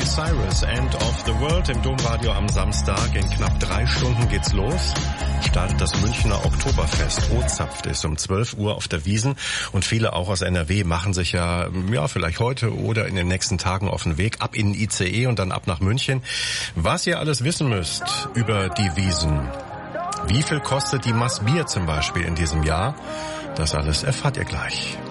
Cyrus, End of the World im Domradio am Samstag. In knapp 3 Stunden geht's los. Startet das Münchner Oktoberfest. O-Zapft ist um 12 Uhr auf der Wiesn. Und viele auch aus NRW machen sich ja vielleicht heute oder in den nächsten Tagen auf den Weg ab in den ICE und dann ab nach München. Was ihr alles wissen müsst über die Wiesn. Wie viel kostet die Maß Bier zum Beispiel in diesem Jahr? Das alles erfahrt ihr gleich.